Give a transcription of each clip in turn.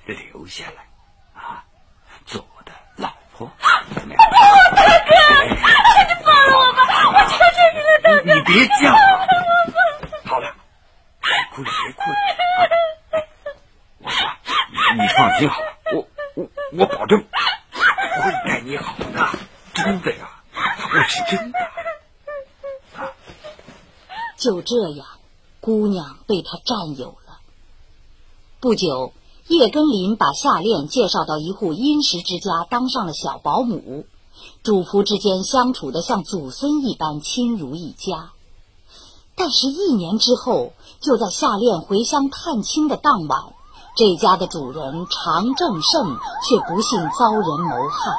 留下来啊，做我的老婆，怎么样？ 大哥，你放了我吧，我求求你了，大哥！ 你别叫啊！好了，别哭了，别哭了啊！我说，你放心好了，我保证会待你好的，真的呀，我是真的。 就这样，姑娘被他占有了。不久，叶根林把夏恋介绍到一户殷实之家当上了小保姆，主仆之间相处得像祖孙一般亲如一家。但是1年之后，就在夏恋回乡探亲的当晚，这家的主人常正胜却不幸遭人谋害。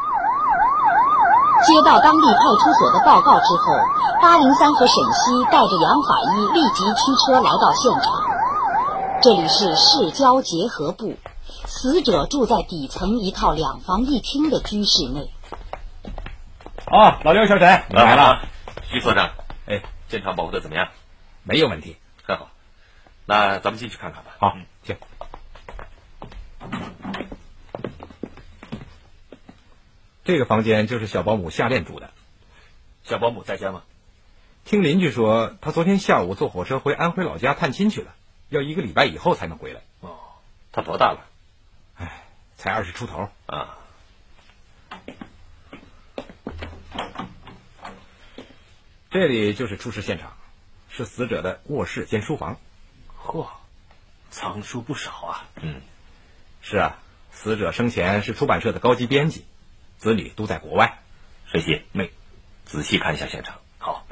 接到当地派出所的报告之后，803和沈西带着杨法医立即驱车来到现场。这里是市郊结合部，死者住在底层一套2房1厅的居室内。 哦，老刘小沈，你来了。 徐所长，现场保护的怎么样？ 没有问题。 很好，那咱们进去看看吧。 好，行。这个房间就是小保姆夏恋住的。 小保姆在家吗？ 听邻居说，他昨天下午坐火车回安徽老家探亲去了，要1个礼拜以后才能回来。 哦，他多大了？ 才20出头啊。 这里就是出事现场，是死者的卧室兼书房。 嚯，藏书不少啊。 是啊，死者生前是出版社的高级编辑，子女都在国外。 沈西，仔细看一下现场。好。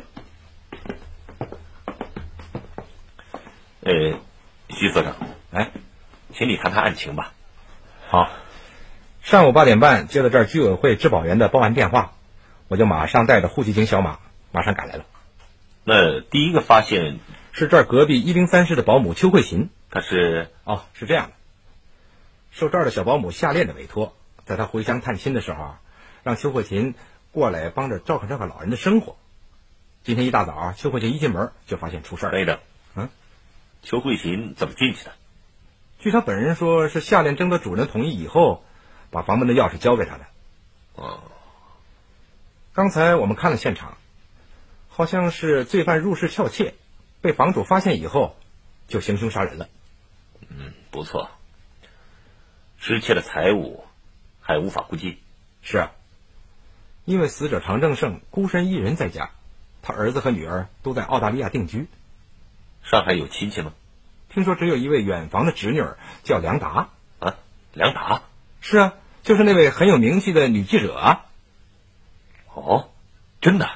徐所长，请你谈谈案情吧。 好。上午8点半接到这儿居委会质保员的报案电话，我就马上带着户籍警小马马上赶来了。 那第一个发现是这儿隔壁103室的保姆邱慧琴。 她是是这样的，受这儿的小保姆夏恋的委托，在她回乡探亲的时候，让邱慧琴过来帮着照看老人的生活。今天一大早，邱慧琴一进门就发现出事了。 邱慧琴怎么进去的？ 据她本人说，是夏恋征得主人同意以后，把房门的钥匙交给她的。刚才我们看了现场，好像是罪犯入室盗窃，被房主发现以后就行凶杀人了。 不错。失窃的财物还无法估计。 是啊，因为死者常正胜孤身一人在家，他儿子和女儿都在澳大利亚定居。 上海有亲戚吗？ 听说只有一位远房的侄女叫梁达。 梁达？ 是啊，就是那位很有名气的女记者啊。 真的？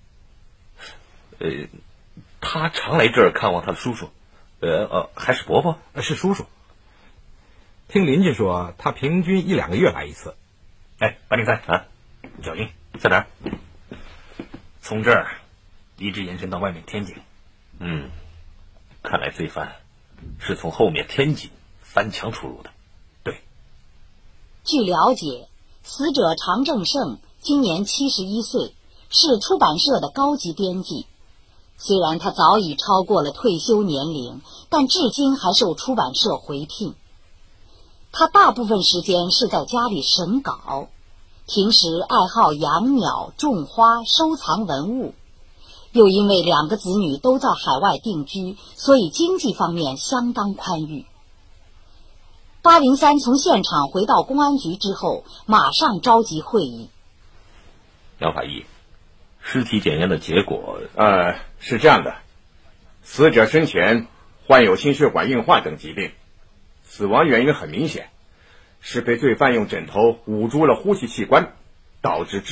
他常来这儿看望他的叔叔，还是伯伯？ 是叔叔。听邻居说，他平均1-2个月来一次。 803小英在哪儿？从这儿一直延伸到外面天井。 看来罪犯是从后面天井翻墙出入的。 对。 据了解，死者常正胜今年71岁，是出版社的高级编辑。虽然他早已超过了退休年龄，但至今还受出版社回聘。他大部分时间是在家里审稿，平时爱好养鸟、种花、收藏文物。又因为2个子女都在海外定居，所以经济方面相当宽裕。803从现场回到公安局之后，马上召集会议。 杨法医，尸体检验的结果是这样的，死者生前患有心血管硬化等疾病，死亡原因很明显，是被罪犯用枕头捂住了呼吸器官，导致